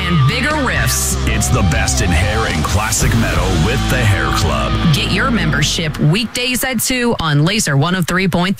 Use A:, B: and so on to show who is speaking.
A: and bigger riffs.
B: It's the best in hair and classic metal with the Hair Club.
A: Get your membership weekdays at 2 on Laser 103.3.